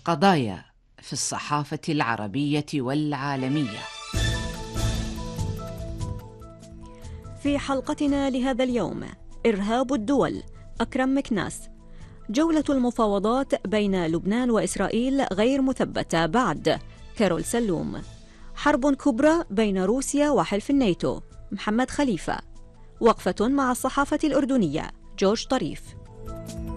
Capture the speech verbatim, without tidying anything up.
قضايا في الصحافة العربية والعالمية. في حلقتنا لهذا اليوم: إرهاب الدول، أكرم مكناس. جولة المفاوضات بين لبنان وإسرائيل غير مثبتة بعد، كارول سلوم. حرب كبرى بين روسيا وحلف الناتو، محمد خليفة. وقفة مع الصحافة الأردنية، جورج طريف.